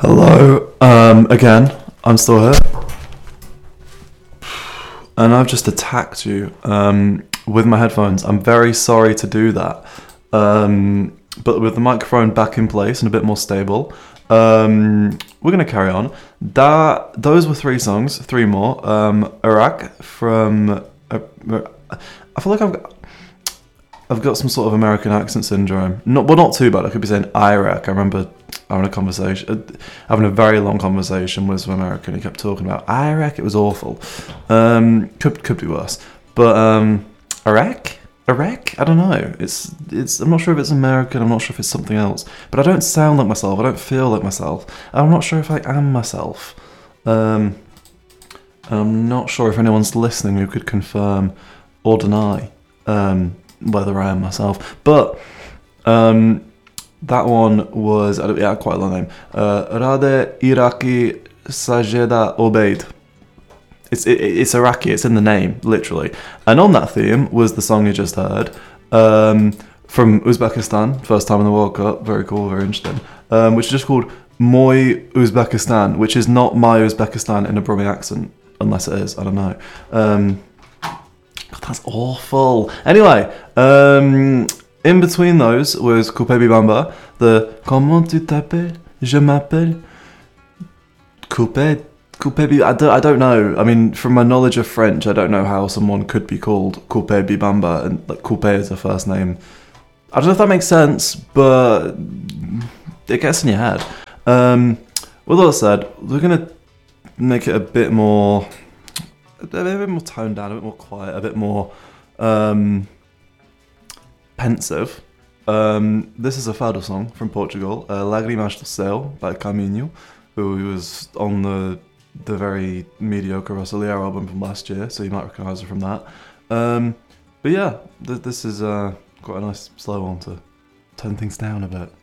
Hello, again, I'm still here, and I've just attacked you, with my headphones. I'm very sorry to do that, but with the microphone back in place and a bit more stable, we're gonna carry on. Those were three songs, three more. Iraq from, I feel like I've got some sort of American accent syndrome. Not too bad. I could be saying Iraq. I remember having a very long conversation with some American. He kept talking about Iraq. It was awful. Could be worse. But Iraq. I don't know. It's. I'm not sure if it's American. I'm not sure if it's something else. But I don't sound like myself. I don't feel like myself. I'm not sure if I am myself. I'm not sure if anyone's listening who could confirm or deny whether I am myself. But that one was, quite a long name. Rade Iraqi Sajeda Obeid. It's Iraqi, it's in the name, literally. And on that theme was the song you just heard, from Uzbekistan, first time in the World Cup, very cool, very interesting, which is just called Moi Uzbekistan, which is not my Uzbekistan in a Brummy accent, unless it is, I don't know. God, that's awful. Anyway, in between those was Coupe Bibamba, the Comment tu t'appelles? Je m'appelle Coupe Bibamba. I don't know. I mean, from my knowledge of French, I don't know how someone could be called Coupe Bibamba, and like Coupe is a first name. I don't know if that makes sense, but it gets in your head. With all that said, we're gonna make it a bit more toned down, a bit more quiet, a bit more pensive. This is a fado song from Portugal, Lágrimas do Céu by Caminho, who was on the very mediocre Rosalia album from last year, so you might recognise her from that. But yeah, this is quite a nice slow one to turn things down a bit.